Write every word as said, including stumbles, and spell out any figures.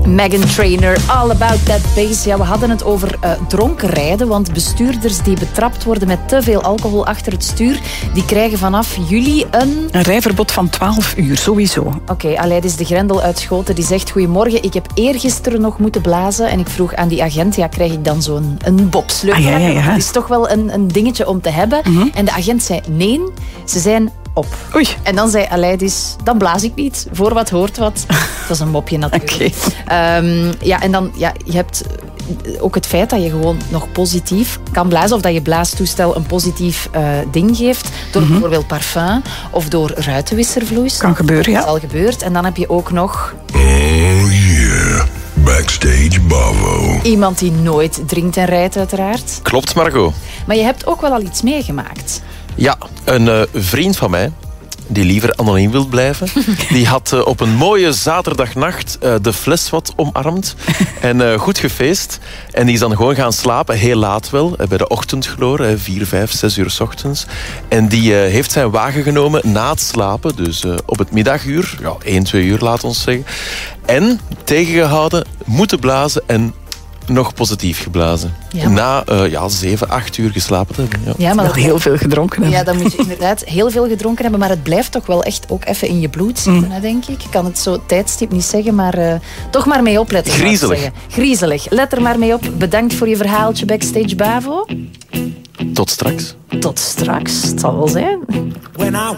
Meghan Trainor, All About That Bass. Ja, we hadden het over uh, dronken rijden, want bestuurders die betrapt worden met te veel alcohol achter het stuur, die krijgen vanaf juli een... Een rijverbod van twaalf uur, sowieso. Oké, okay, Aleidis de Grendel uit Schoten, die zegt: goedemorgen, ik heb eergisteren nog moeten blazen en ik vroeg aan die agent, ja, krijg ik dan zo'n een bobsleutel? Ah, ja, ja, ja. Het is toch wel een, een dingetje om te hebben. Mm-hmm. En de agent zei, nee, ze zijn op. Oei. En dan zei Aleidis, dan blaas ik niet. Voor wat hoort wat. Dat is een mopje natuurlijk. Okay. Um, ja, en dan, ja, je hebt ook het feit dat je gewoon nog positief kan blazen, of dat je blaastoestel een positief uh, ding geeft, door mm-hmm. bijvoorbeeld parfum of door ruitenwisservloeistof. Kan gebeuren, ja. Dat is al gebeurd. En dan heb je ook nog... Oh yeah, Backstage Bavo. Iemand die nooit drinkt en rijdt, uiteraard. Klopt, Margot. Maar je hebt ook wel al iets meegemaakt. Ja, een uh, vriend van mij, die liever anoniem wil blijven, die had uh, op een mooie zaterdagnacht uh, de fles wat omarmd en uh, goed gefeest. En die is dan gewoon gaan slapen, heel laat wel, uh, bij de ochtendgloor, uh, vier, vijf, zes uur 's ochtends. En die uh, heeft zijn wagen genomen na het slapen, dus uh, op het middaguur, ja, één, twee uur laat ons zeggen. En tegengehouden, moeten blazen en nog positief geblazen. Ja, maar... Na uh, ja, zeven, acht uur geslapen te hebben. Ja, ja maar dat heel veel gedronken hebben. Ja, dan moet je inderdaad heel veel gedronken hebben, maar het blijft toch wel echt ook even in je bloed zitten, mm. hè, denk ik. Ik kan het zo tijdstip niet zeggen, maar uh, toch maar mee opletten. Griezelig. Griezelig. Let er maar mee op. Bedankt voor je verhaaltje, Backstage Bavo. Tot straks. Tot straks. Het zal wel zijn. When I